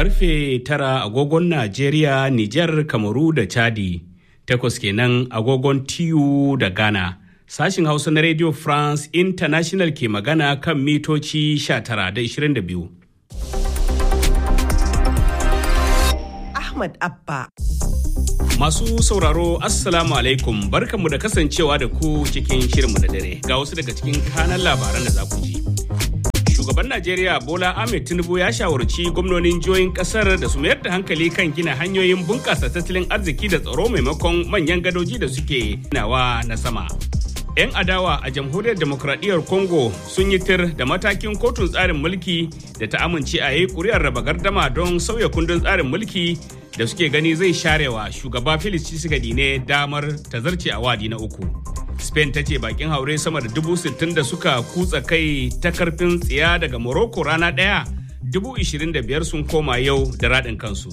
Karfe 9 agogon Najeriya, Nijar, Kamaru da Chadi. 8 kenan agogon TU da Ghana. Sashin Hausa na Radio France International ke magana kan mitoci 19 da 22. Ahmad Abba. Masu sauraro Assalamu alaikum, barkanmu da kasancewa da ku cikin shirinmu da dare. Ga wasu daga cikin kanan labaran da za ku ji. Shugaban Najeriya Bola Ahmed Tinubu ya shawarci gwamnonin jihohin kasar da su mayar da hankali kan gina hanyoyin bunƙasa tattalin arziki da tsaro maimakon manyan gadoji da suke ginawa na sama. 'Yan adawa a Jamhuriyar Demokradiyyar Congo sun yi tir da matakin kotun tsarin mulki da ta amince a yi ƙuri'ar raba gardama don sauya kundin tsarin mulki da suke gani zai sharewa shugaba Felix Tshisekedi ne damar tazarce a wadi na uku. Spain ta ce bakin haure sama da 60,000 da suka kutsa kai ta karfin tsiya daga Morocco rana ɗaya 25,000 sun koma yau da raɗin kansu.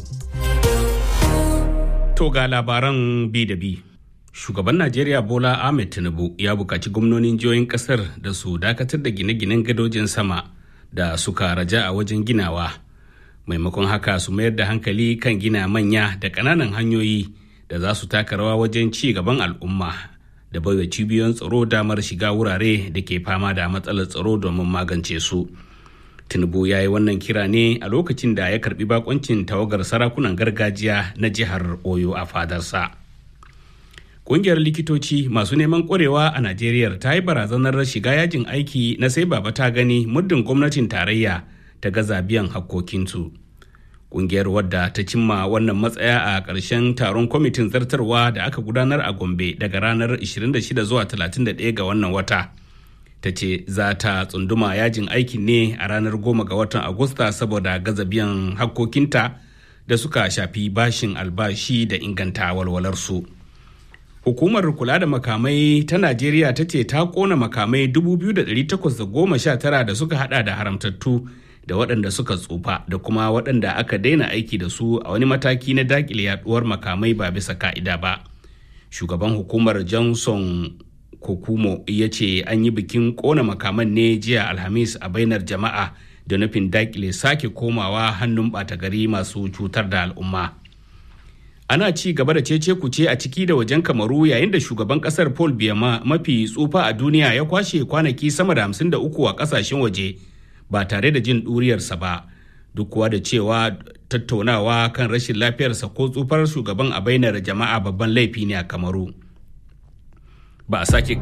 To ga labaran bi da bi. Shugaban Najeriya Bola Ahmed Tinubu ya buƙaci gwamnonin jihohin ƙasar da su dakatar da gine-ginen gadojin sama da suka raja a wajen ginawa. Maimakon haka su mayar da hankali kan gina manya da ƙananan hanyoyi da za su taka rawa wajen ci gaban al'umma da baiwa cibiyoyin tsaro damar shiga wurare da ke fama da matsalar tsaro domin magance su. Tinubu ya yi wannan kira ne a lokacin da ya karbi bakoncin tawagar sarakunan gargajiya na jihar Oyo a fadarsa. Ƙungiyar likitoci masu neman ƙwarewa a Najeriya ta yi barazanar shiga yajin aiki na sai baba ta gani muddin gwamnatin tarayya ta gaza biyan hakkokinsu. Ƙungiyar wadda ta cimma wannan matsaya a ƙarshen taron kwamitin zartarwa da aka gudanar a Gombe daga ranar 26 zuwa 31 ga wannan wata. Ta ce za ta tsunduma yajin aikin ne a ranar 10 ga watan Agusta saboda gaza biyan hakkokinta da suka shafi bashin albashi da inganta walwalarsu. Hukumar kula da makamai ta Najeriya ta ce ta kona makamai 2,819 da suka hada da haramtattu da waɗanda suka tsufa da kuma waɗanda aka daina aiki da su a wani mataki na dakile yaduwar makamai ba bisa ka'ida ba. Shugaban hukumar Johnson Kokumo ya ce an yi bikin kona makaman ne jiya Alhamis a bainar jama'a da nufin dakile sake komawa hannun ɓata gari masu cutar da al'umma. Ana ci gaba da cece kuce a ciki da wajen Kamaru yayin da shugaban kasar Paul Biya mafi tsufa a duniya ya kwashe kwanaki sama da 53 a kasashen waje ba tare da jin ɗuriyarsa ba, duk kuwa da cewa tattaunawa kan rashin lafiyarsa ko tsufar shugaban a bainar jama'a babban laifi ne a Kamaru. Ba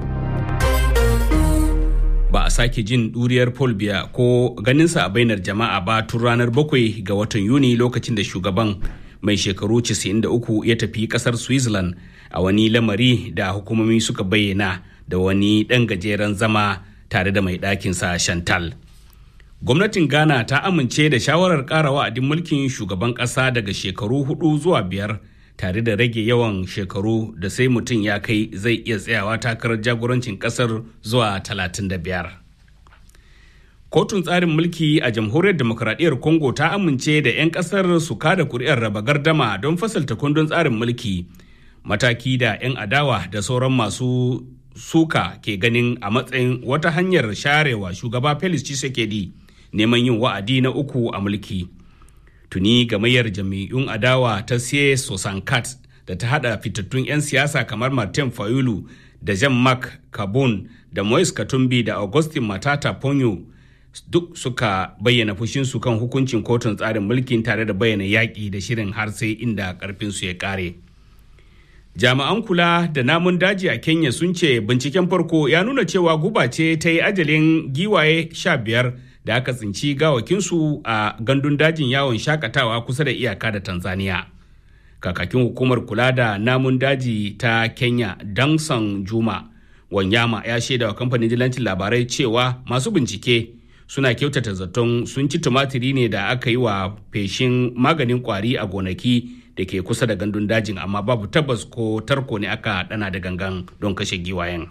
a sake jin ɗuriyar Paul Biya ko ganinsa a bainar jama'a ba tun ranar 7 ga watan Yuni lokacin da shugaban mai shekaru 93 ya tafi kasar Switzerland a wani lamari da hukumomi suka bayyana da wani ɗan gajeren zama tare da mai ɗakinsa Chantal. Gwamnatin Ghana ta amince da shawarar ƙara wa'adin mulkin shugaban ƙasa daga shekaru 4 zuwa 5 tare da rage yawan shekaru da sai mutum ya kai zai iya tsayawa takarar jagorancin ƙasar zuwa 35. Kotun tsarin mulki a Jamhuriyar Demokradiyyar Congo ta amince da 'yan kasar su kada kuri'ar raba gardama don fasalta kundin tsarin mulki, mataki da 'yan adawa da sauran masu suka ke ganin a matsayin wata hanyar sharewa shugaba Felix Tshisekedi neman yin wa'adi na uku a mulki. Tuni gamayyar jami'un adawa ta Siye Sosankat da ta hada fitattun 'yan siyasa kamar Martin Fayulu da Jean-Marc Kabon da Moise Katumbi da Augustin Matata Ponyo duk suka bayyana fushinsu kan hukuncin kotun tsarin mulkin tare da bayyana yaƙi da shirin har sai inda ƙarfinsu ya ƙare. Jami'an kula da namun daji a Kenya sun ce binciken farko ya nuna cewa guba ce ta yi ajalin giwaye 15 da aka tsinci gawakinsu a gandun dajin yawon shakatawa kusa da iyaka da Tanzania. Kakakin hukumar kula da namun daji ta Kenya, Danson Juma Wanyama, ya shaida wa kamfanin dillancin labarai cewa masu bincike suna kyautata zaton sun ci tumatiri ne da aka yi wa feshin maganin kwari a gonaki da ke kusa da gandun dajin, amma babu tabbas ko tarko ne aka dana da gangan don kashe giwayen.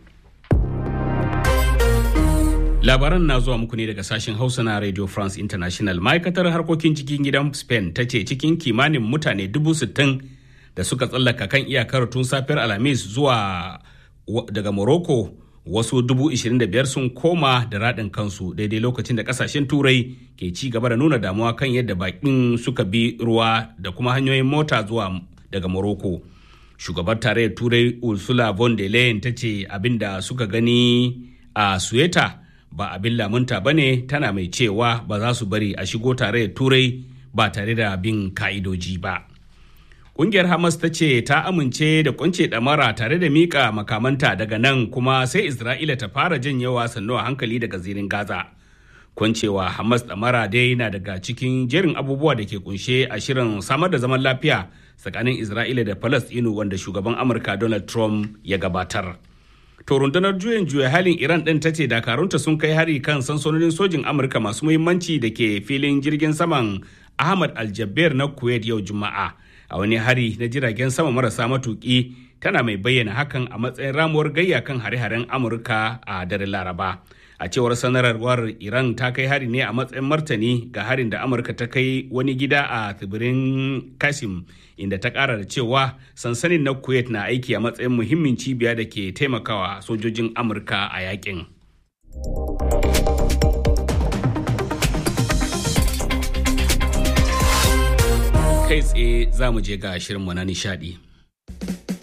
Labaran na zuwa muku ne daga sashen Hausa na Radio France International. Ma'aikatar harkokin cikin gidan Spain ta ce cikin kimanin mutane 60,000 da suka tsallaka kan iyakar tun safiyar Alhamis zuwa daga Morocco wasu 25,000 sun koma da raɗin kansu daidai lokacin da ƙasashen turai ke ci gaba da nuna damuwa kan yadda baƙin suka bi ruwa da kuma hanyoyin mota zuwa daga Morocco. Shugabar tarayyar turai Ursula von der Leyen ta ce abin da suka gani a Sueta ba abin lamunta ba ne, tana mai cewa ba za su bari a shigo tarayyar turai ba tare da bin ka'idoji ba. Ƙungiyar Hamas ta ce ta amince da kwance ɗamara tare da miƙa makamanta daga nan kuma sai Isra'ila ta fara janyewa sannu a hankali daga zirin Gaza. Kwancewa Hamas ɗamara dai na daga cikin jerin abubuwa da ke kunshe a shirin samar da zaman lafiya tsakanin Isra'ila da Falasɗinu wanda shugaban Amurka Donald Trump ya gabatar. To rundunar juyin juya halin Iran ɗin ta ce dakarunta sun kai hari kan sansanonin sojin Amurka masu muhimmanci da ke filin jirgin saman Ahmad Al-Jaber na Kuwait yau Juma'a. A wani hari na jiragen sama marasa matuƙi, tana mai bayyana hakan a matsayin ramuwar gayya kan hare-haren Amurka a daren Laraba. A cewar sanarwar, Iran ta kai hari ne a matsayin martani ga harin da Amurka ta kai wani gida a tsibirin Kasim, inda ta ƙara da cewa sansanin na Kuwait na aiki a matsayin muhimmin cibiya da ke taimakawa sojojin Amurka a yakin. Kai tsaye za mu je ga shirinmu na nishadi.